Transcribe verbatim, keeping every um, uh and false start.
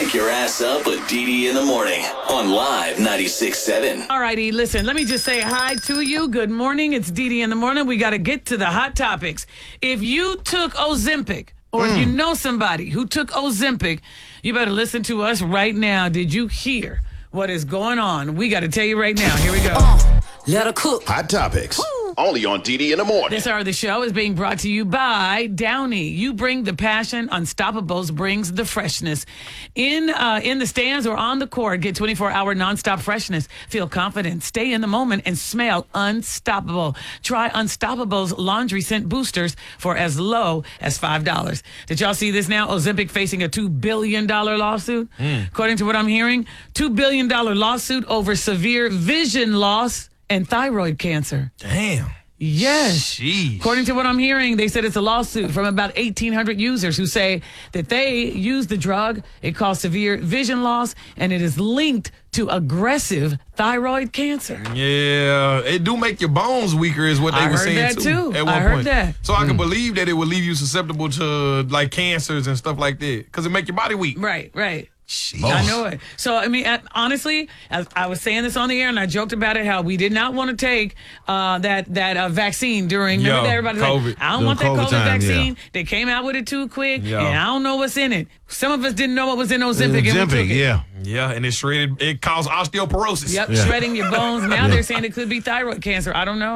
Wake your ass up with Dee Dee in the morning on Live ninety-six point seven. All righty, listen, let me just say hi to you. Good morning. It's Dee Dee in the morning. We got to get to the hot topics. If you took Ozempic, or mm. if you know somebody who took Ozempic, you better listen to us right now. Did you hear what is going on? We got to tell you right now. Here we go. Uh, let her cook. Hot topics. Woo. Only on Dee Dee in the morning. This hour of the show is being brought to you by Downy. You bring the passion. Unstoppables brings the freshness. In uh, in the stands or on the court, get twenty-four hour nonstop freshness. Feel confident. Stay in the moment and smell unstoppable. Try Unstoppables laundry scent boosters for as low as five dollars. Did y'all see this now? Ozempic facing a two billion dollars lawsuit. Mm. According to what I'm hearing, two billion dollars lawsuit over severe vision loss and thyroid cancer. Damn. Yes. Jeez. According to what I'm hearing, they said it's a lawsuit from about eighteen hundred users who say that they use the drug. It caused severe vision loss, and it is linked to aggressive thyroid cancer. Yeah, it do make your bones weaker is what they I were heard saying that too. At one I heard point. that. So I mm. can believe that it would leave you susceptible to like cancers and stuff like that because it make your body weak. Right, right. Jeez. I know it. So, I mean, I, honestly, as I was saying this on the air, and I joked about it, how we did not want to take uh, that that uh, vaccine during, Yo, remember that everybody's COVID. like, I don't During want that COVID COVID time, vaccine. yeah. They came out with it too quick, Yo. and I don't know what's in it. Some of us didn't know what was in Ozempic, and we took Ozempic, it. yeah. Yeah, and it shredded, it caused osteoporosis. Yep, Yeah. shredding your bones. Now Yeah. they're saying it could be thyroid cancer. I don't know.